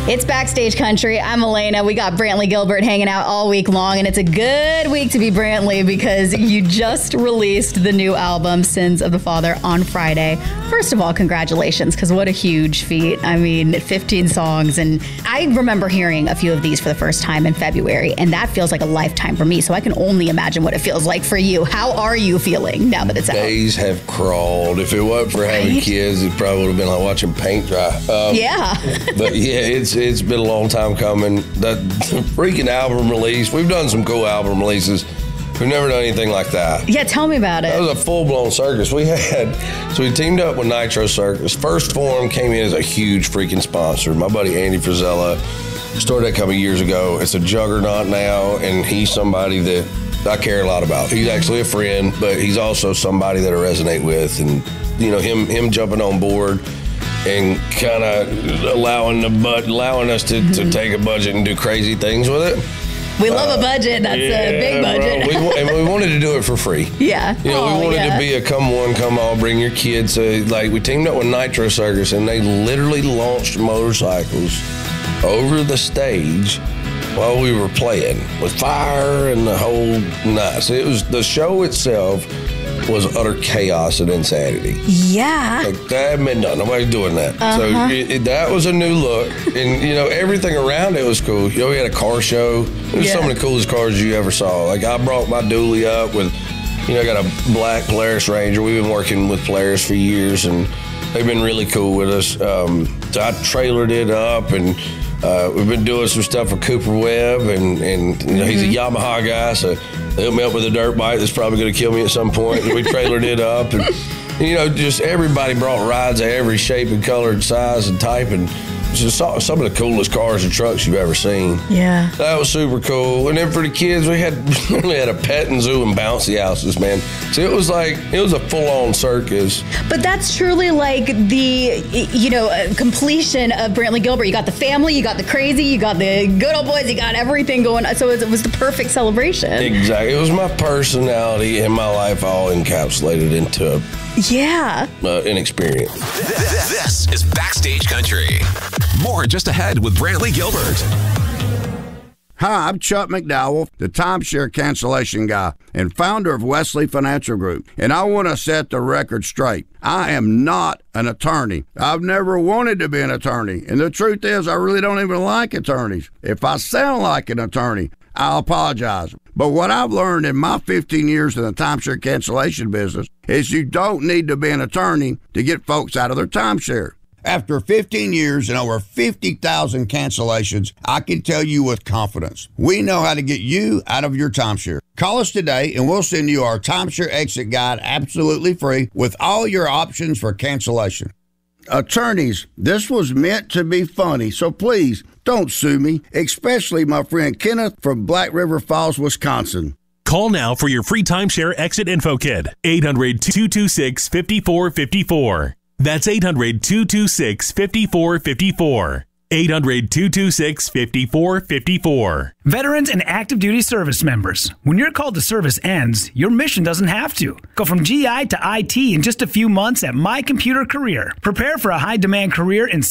It's Backstage Country. I'm Elena. We got Brantley Gilbert hanging out all week long, and it's a good week to be Brantley because you just released the new album, Sins of the Father, on Friday. First of all, congratulations, because what a huge feat. I mean, 15 songs, and I remember hearing a few of these for the first time in February, and that feels like a lifetime for me, so I can only imagine what it feels like for you. How are you feeling now that it's out? Days have crawled. If it wasn't for having kids, it probably would have been like watching paint dry. Yeah. But yeah, it's been a long time coming. That freaking album release, we've done some cool album releases. We've never done anything like that. Yeah, tell me about it. That was a full-blown circus. We teamed up with Nitro Circus. First Form came in as a huge freaking sponsor. My buddy Andy Frizella started that a couple years ago. It's a juggernaut now, and he's somebody that I care a lot about. He's actually a friend, but he's also somebody that I resonate with. And, you know, him jumping on board and kind of allowing us to take a budget and do crazy things with it. We love a budget. That's a big budget. We wanted to do it for free. Yeah. You know, we wanted to be a come one, come all, bring your kids. We teamed up with Nitro Circus, and they literally launched motorcycles over the stage while we were playing with fire and the whole night. So it was, the show itself was utter chaos and insanity. Yeah. Like, that hadn't been done. Nobody's doing that. So that was a new look. And, you know, everything around it was cool. You know, we had a car show. It was some of the coolest cars you ever saw. Like, I brought my dually up with, you know, I got a black Polaris Ranger. We've been working with Polaris for years, and they've been really cool with us. So I trailered it up, and we've been doing some stuff with Cooper Webb, and you know, he's a Yamaha guy, so they hooked me up with a dirt bike that's probably going to kill me at some point. And we trailered it up, and you know, just everybody brought rides of every shape and color and size and type, and just some of the coolest cars and trucks you've ever seen. Yeah. That was super cool. And then for the kids, we literally had a petting zoo and bouncy houses, man. So it was a full-on circus. But that's truly like the, you know, completion of Brantley Gilbert. You got the family, you got the crazy, you got the good old boys, you got everything going. So it was the perfect celebration. Exactly. It was my personality and my life all encapsulated into an experience. This is Backstage Country. More just ahead with Brantley Gilbert. Hi, I'm Chuck McDowell, the timeshare cancellation guy and founder of Wesley Financial Group, and I want to set the record straight. I am not an attorney. I've never wanted to be an attorney, and the truth is I really don't even like attorneys. If I sound like an attorney, I'll apologize. But what I've learned in my 15 years in the timeshare cancellation business is you don't need to be an attorney to get folks out of their timeshare. After 15 years and over 50,000 cancellations, I can tell you with confidence, we know how to get you out of your timeshare. Call us today and we'll send you our timeshare exit guide absolutely free with all your options for cancellation. Attorneys, this was meant to be funny, so please don't sue me, especially my friend Kenneth from Black River Falls, Wisconsin. Call now for your free timeshare exit info kit. 800-226-5454. That's 800-226-5454. 800-226-5454. Veterans and active duty service members, when your call to service ends, your mission doesn't have to. Go from GI to IT in just a few months at My Computer Career. Prepare for a high-demand career in